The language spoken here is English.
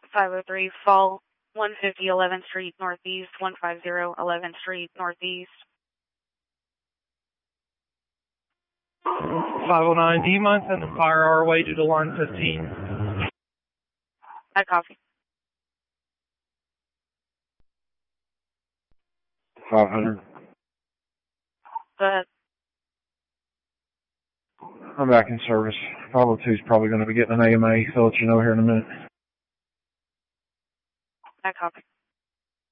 503 Fall, 150 11th Street Northeast, 150 11th Street Northeast. 509 D-Mine, send the fire our way due to line 15. I copy. 500. Go ahead. I'm back in service. 502 is probably going to be getting an AMA, so I'll let you know here in a minute. I copy.